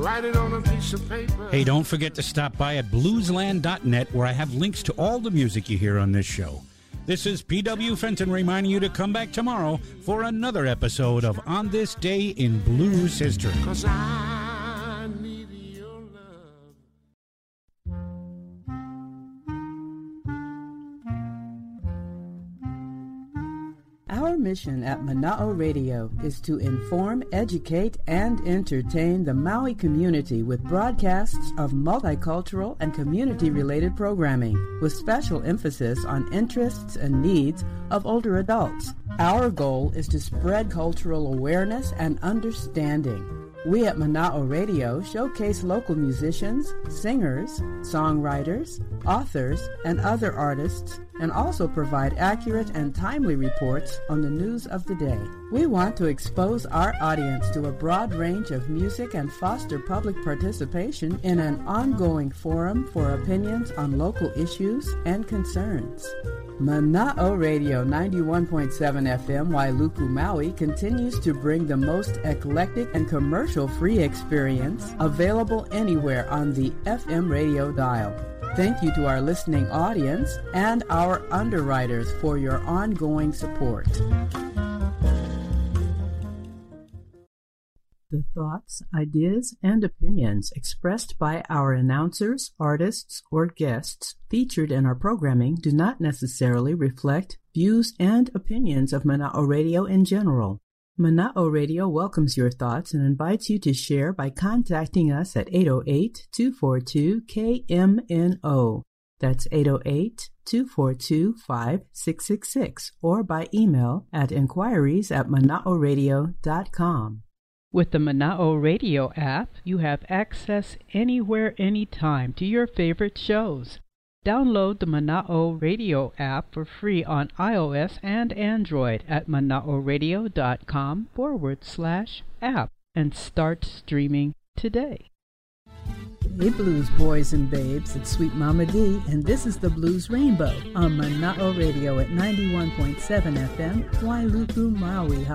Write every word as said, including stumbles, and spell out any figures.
write it on a piece of paper. Hey, don't forget to stop by at bluesland dot net where I have links to all the music you hear on this show. This is P W Fenton reminding you to come back tomorrow for another episode of On This Day in Blues History. 'Cause I need your love. Our mission at Mana'o Radio is to inform, educate, and entertain the Maui community with broadcasts of multicultural and community-related programming, with special emphasis on interests and needs of older adults. Our goal is to spread cultural awareness and understanding. We at Mana'o Radio showcase local musicians, singers, songwriters, authors, and other artists, and also provide accurate and timely reports on the news of the day. We want to expose our audience to a broad range of music and foster public participation in an ongoing forum for opinions on local issues and concerns. Mana'o Radio ninety-one point seven F M Wailuku, Maui continues to bring the most eclectic and commercial-free experience available anywhere on the F M radio dial. Thank you to our listening audience and our underwriters for your ongoing support. The thoughts, ideas, and opinions expressed by our announcers, artists, or guests featured in our programming do not necessarily reflect views and opinions of Mana'o Radio in general. Mana'o Radio welcomes your thoughts and invites you to share by contacting us at eight oh eight, two four two, K M N O. That's eight oh eight, two four two, five six six six, or by email at inquiries at mana'o radio dot com. With the Mana'o Radio app, you have access anywhere, anytime to your favorite shows. Download the Mana'o Radio app for free on iOS and Android at mana'oradio.com forward slash app and start streaming today. Hey Blues boys and babes, it's Sweet Mama D, and this is the Blues Rainbow on Mana'o Radio at ninety-one point seven F M, Wailuku, Maui.